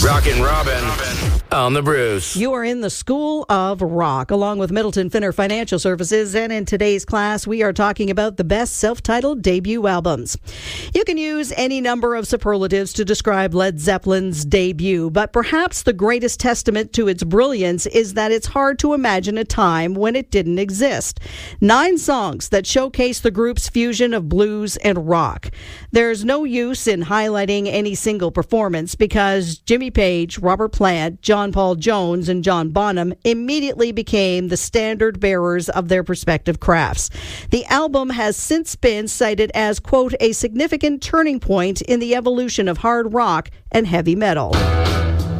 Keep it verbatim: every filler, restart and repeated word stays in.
Rockin' Robin on the Bruce. You are in the School of Rock, along with Middleton Finner Financial Services, and in today's class, we are talking about the best self-titled debut albums. You can use any number of superlatives to describe Led Zeppelin's debut, but perhaps the greatest testament to its brilliance is that it's hard to imagine a time when it didn't exist. Nine songs that showcase the group's fusion of blues and rock. There's no use in highlighting any single performance because Jimmy Page, Robert Plant, John Paul Jones, and John Bonham immediately became the standard bearers of their respective crafts. The album has since been cited as, quote, a significant turning point in the evolution of hard rock and heavy metal.